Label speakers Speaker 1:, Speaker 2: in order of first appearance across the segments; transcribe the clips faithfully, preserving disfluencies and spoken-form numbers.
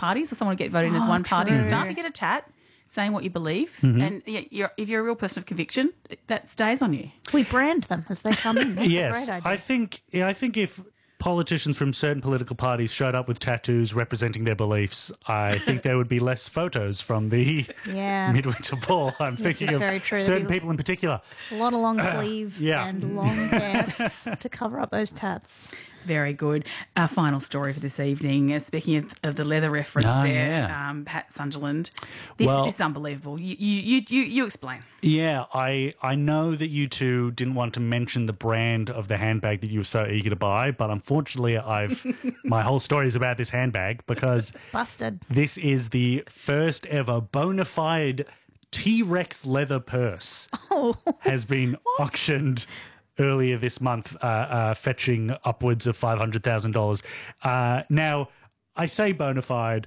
Speaker 1: parties. So someone will get voted in as
Speaker 2: Oh,
Speaker 1: one party and
Speaker 2: true.
Speaker 1: stuff. You get a tat saying what you believe.
Speaker 3: Mm-hmm.
Speaker 1: And yeah, you're, if you're a real person of conviction, that stays on you.
Speaker 2: We brand them as they come in. That's a
Speaker 3: Yes,
Speaker 2: great idea.
Speaker 3: I think. Yeah, I think if politicians from certain political parties showed up with tattoos representing their beliefs, I think there would be less photos from the
Speaker 2: Yeah.
Speaker 3: midwinter ball. I'm
Speaker 2: This
Speaker 3: thinking
Speaker 2: is
Speaker 3: of
Speaker 2: very true.
Speaker 3: certain
Speaker 2: There'll be-
Speaker 3: people in particular.
Speaker 2: A lot of long sleeve
Speaker 3: yeah.
Speaker 2: and long pants to cover up those tats.
Speaker 1: Very good. Our final story for this evening, uh, speaking of, of the leather reference
Speaker 3: Oh,
Speaker 1: there,
Speaker 3: yeah.
Speaker 1: um, Pat Sunderland. This,
Speaker 3: Well-
Speaker 1: this is unbelievable. You, you, you, you, you explain.
Speaker 3: Yeah, I I know that you two didn't want to mention the brand of the handbag that you were so eager to buy, but unfortunately, I've my whole story is about this handbag because
Speaker 2: Busted.
Speaker 3: this is the first ever bona fide T-Rex leather purse.
Speaker 2: Oh,
Speaker 3: Has been auctioned earlier this month, uh, uh, fetching upwards of five hundred thousand dollars. Uh, now, I say bona fide.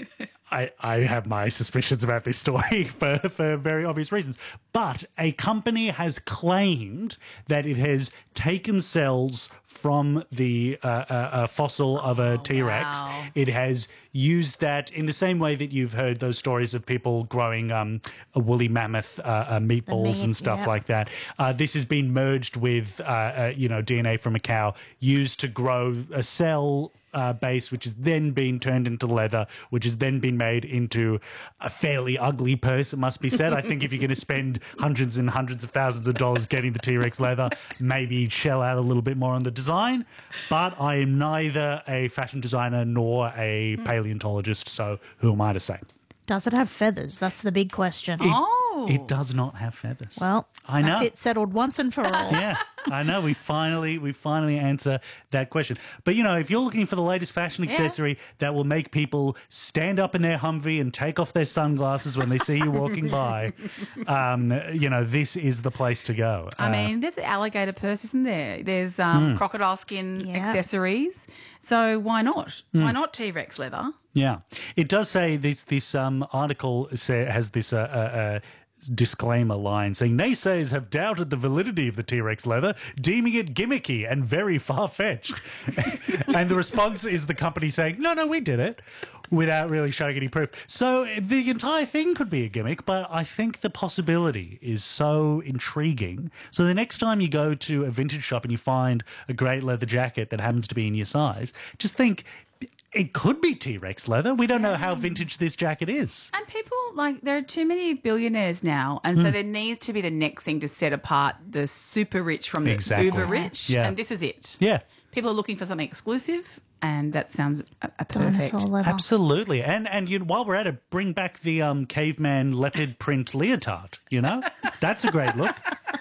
Speaker 3: I, I have my suspicions about this story for, for very obvious reasons. But a company has claimed that it has taken cells from the uh, uh, uh, fossil of a T-Rex.
Speaker 1: wow.
Speaker 3: It has used that in the same way that you've heard those stories of people growing um, a woolly mammoth uh, uh, meatballs and
Speaker 2: meat,
Speaker 3: stuff
Speaker 2: yep.
Speaker 3: like that. Uh, this has been merged with, uh, uh, you know, D N A from a cow, used to grow a cell uh, base, which has then been turned into leather, which has then been made into a fairly ugly purse, it must be said. I think if you're going to spend hundreds and hundreds of thousands of dollars getting the T-Rex leather, maybe shell out a little bit more on the design. But I am neither a fashion designer nor a paleontologist, so who am I to say?
Speaker 2: does it have feathers? That's the big question.
Speaker 1: Oh.
Speaker 3: It does not have feathers.
Speaker 2: Well,
Speaker 3: I know.
Speaker 2: that's it settled once and for all.
Speaker 3: Yeah, I know. We finally, we finally answer that question. But you know, if you're looking for the latest fashion accessory that will make people stand up in their Humvee and take off their sunglasses when they see you walking by, um, you know, this is the place to go.
Speaker 1: I
Speaker 3: Uh,
Speaker 1: mean, there's an alligator purse, isn't there? There's um, crocodile skin
Speaker 2: Yeah.
Speaker 1: accessories. So why not? Why not T-Rex leather?
Speaker 3: yeah, it does say this. This um, article say, has this. Uh, uh, uh, disclaimer line saying naysayers have doubted the validity of the T-Rex leather, deeming it gimmicky and very far-fetched. And the response is the company saying, no, no, we did it, without really showing any proof. So the entire thing could be a gimmick, but I think the possibility is so intriguing. So the next time you go to a vintage shop and you find a great leather jacket that happens to be in your size, just think, it could be T-Rex leather. We don't know how vintage this jacket is.
Speaker 1: And people, like, there are too many billionaires now, and so there needs to be the next thing to set apart the super rich from the
Speaker 3: Exactly.
Speaker 1: uber rich,
Speaker 3: Yeah.
Speaker 1: and this is it.
Speaker 3: Yeah.
Speaker 1: People are looking for something exclusive, and that sounds a, a perfect.
Speaker 2: Dinosaur leather.
Speaker 3: Absolutely. And and you, while we're at it, bring back the um, caveman leopard print leotard, you know? That's a great look.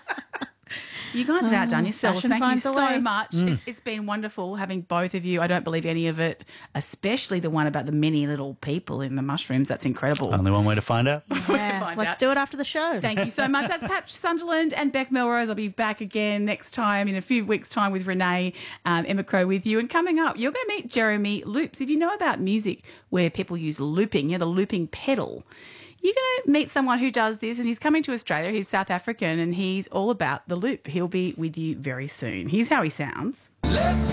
Speaker 1: You guys have outdone yourselves.
Speaker 2: fashion
Speaker 1: Thank you
Speaker 2: finds a
Speaker 1: so
Speaker 2: way.
Speaker 1: much. It's, it's been wonderful having both of you. I don't believe any of it, especially the one about the many little people in the mushrooms. That's incredible.
Speaker 3: Only one way to find out.
Speaker 2: Yeah,
Speaker 1: find
Speaker 2: let's
Speaker 1: out.
Speaker 2: do it after the show.
Speaker 1: Thank you so much. That's Pat Sunderland and Beck Melrose. I'll be back again next time in a few weeks' time with Renee, um, Emma Crow with you. And coming up, you're going to meet Jeremy Loops. If you know about music where people use looping, you know, the looping pedal, you're going to meet someone who does this, and he's coming to Australia. He's South African, and he's all about the loop. He'll be with you very soon. Here's how he sounds.
Speaker 4: Let's